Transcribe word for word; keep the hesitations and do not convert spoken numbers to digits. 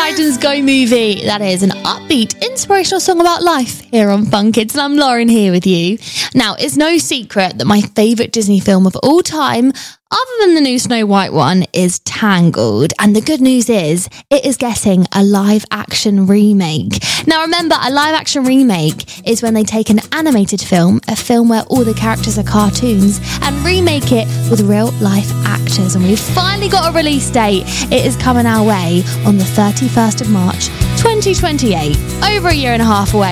Titans Go movie. That is an upbeat, inspirational song about life here on Fun Kids, and I'm Lauren here with you. Now, it's no secret that my favourite Disney film of all time, other than the new Snow White one, is Tangled. And the good news is, it is getting a live-action remake. Now remember, a live-action remake is when they take an animated film, a film where all the characters are cartoons, and remake it with real-life actors. And we've finally got a release date. It is coming our way on the thirty-first of March, twenty twenty-eight. Over a year and a half away.